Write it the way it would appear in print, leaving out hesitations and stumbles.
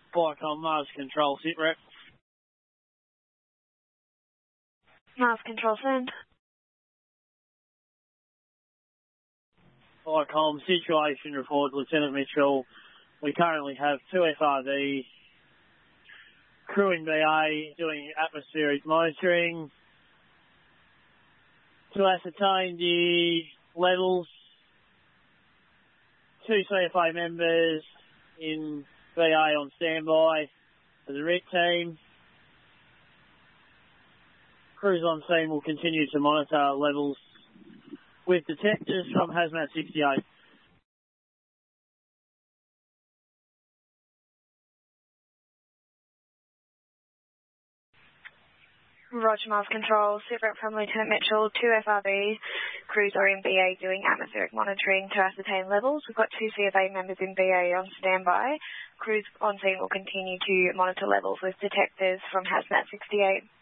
Viacom, Mars Control, sit rep. Mars Control, send. Viacom, situation report, Lieutenant Mitchell. We currently have 2 FRV crew in BA doing atmospheric monitoring to ascertain the levels. 2 CFA members in BA on standby for the RIT team. Crews on scene will continue to monitor levels with detectors from Hazmat 68. Roger, Mars Control, sit rep from Lieutenant Mitchell, 2 FRV. Crews are in BA doing atmospheric monitoring to ascertain levels. We've got 2 CFA members in BA on standby. Crews on scene will continue to monitor levels with detectors from Hazmat 68.